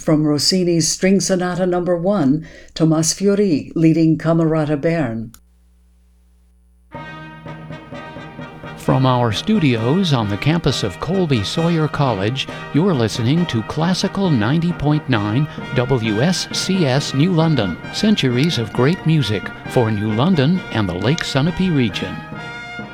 from Rossini's String Sonata No. 1, Tomás Fiori leading Camerata Bern. From our studios on the campus of Colby Sawyer College, you're listening to Classical 90.9 WSCS New London, centuries of great music for New London and the Lake Sunapee region.